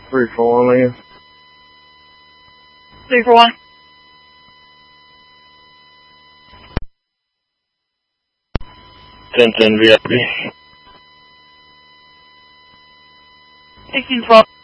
3 for 1, Leah. 3 for 1. Ten VIP. 16 for